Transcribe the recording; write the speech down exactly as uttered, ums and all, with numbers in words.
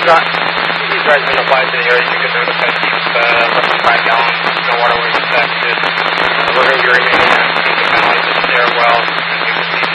not, these rides may apply to the area because they're going to keep uh, less than five gallons, no water weight affected. Uh, we're going to be remaining at the penalty the stairwell.